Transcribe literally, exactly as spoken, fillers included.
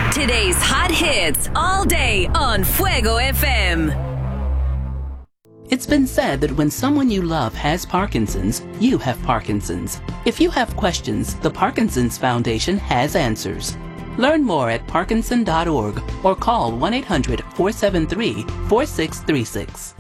Today's hot hits all day on Fuego F M. It's been said that when someone you love has Parkinson's, you have Parkinson's. If you have questions, the Parkinson's Foundation has answers. Learn more at parkinson dot org or call one eight hundred four seven three four six three six.